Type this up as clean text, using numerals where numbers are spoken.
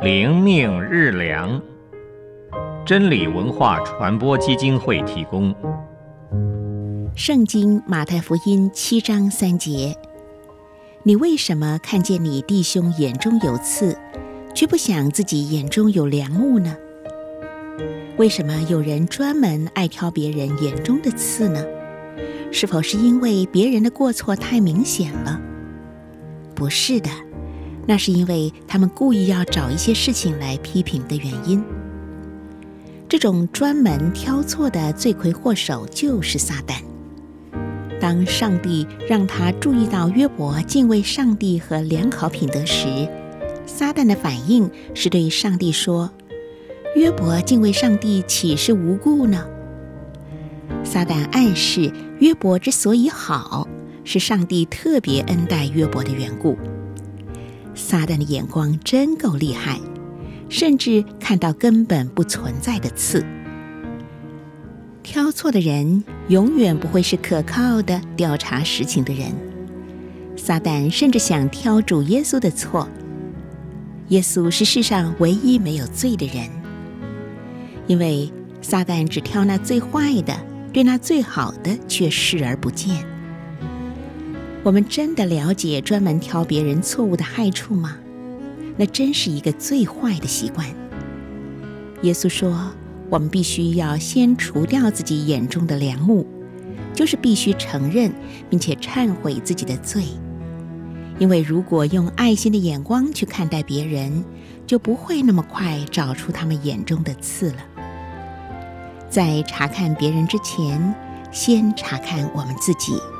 灵命日粮，真理文化传播基金会提供。 圣经马太福音7章3节：你为什么看见你弟兄眼中有刺，却不想自己眼中有梁木呢？为什么有人专门爱挑别人眼中的刺呢？是否是因为别人的过错太明显了？不是的，那是因为他们故意要找一些事情来批评的原因。这种专门挑错的罪魁祸首就是撒旦。当上帝让他注意到约伯敬畏上帝和良好品德时，撒旦的反应是对上帝说：约伯敬畏上帝岂是无故呢？撒旦暗示约伯之所以好，是上帝特别恩待约伯的缘故。撒旦的眼光真够厉害，甚至看到根本不存在的刺。挑错的人永远不会是可靠的调查实情的人。撒旦甚至想挑主耶稣的错。耶稣是世上唯一没有罪的人，因为撒旦只挑那最坏的，对那最好的却视而不见。我们真的了解专门挑别人错误的害处吗？那真是一个最坏的习惯。耶稣说，我们必须要先除掉自己眼中的梁木，就是必须承认并且忏悔自己的罪。因为如果用爱心的眼光去看待别人，就不会那么快找出他们眼中的刺了。在查看别人之前，先查看我们自己。